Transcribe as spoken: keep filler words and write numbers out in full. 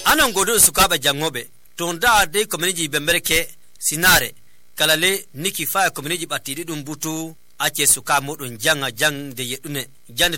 anon godo sukaba jangobe tonda de community bemberke sinare kalale niki fa community batidi dum butu ake suka modon janga jang de yedune jande